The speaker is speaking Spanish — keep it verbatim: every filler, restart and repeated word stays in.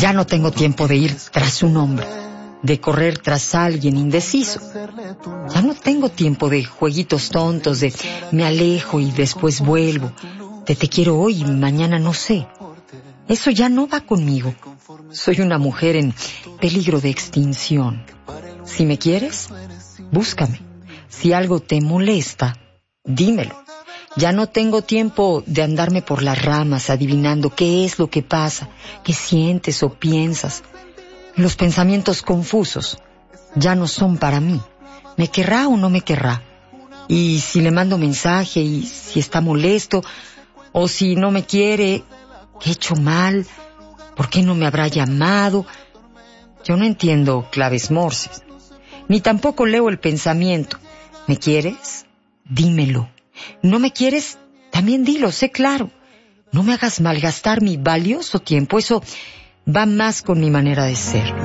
Ya no tengo tiempo de ir tras un hombre, de correr tras alguien indeciso. Ya no tengo tiempo de jueguitos tontos, de me alejo y después vuelvo, de te quiero hoy y mañana no sé. Eso ya no va conmigo. Soy una mujer en peligro de extinción. Si me quieres, búscame. Si algo te molesta, dímelo. Ya no tengo tiempo de andarme por las ramas adivinando qué es lo que pasa, qué sientes o piensas. Los pensamientos confusos ya no son para mí. ¿Me querrá o no me querrá? Y si le mando mensaje y si está molesto o si no me quiere, ¿qué he hecho mal? ¿Por qué no me habrá llamado? Yo no entiendo claves morses, ni tampoco leo el pensamiento. ¿Me quieres? Dímelo. ¿No me quieres? También dilo, sé claro. No me hagas malgastar mi valioso tiempo. Eso va más con mi manera de ser.